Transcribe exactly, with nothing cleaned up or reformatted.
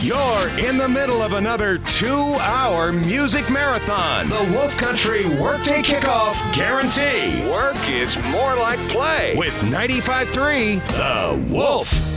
You're in the middle of another two-hour music marathon. The Wolf Country Workday Kickoff Guarantee. Work is more like play with ninety-five point three The Wolf.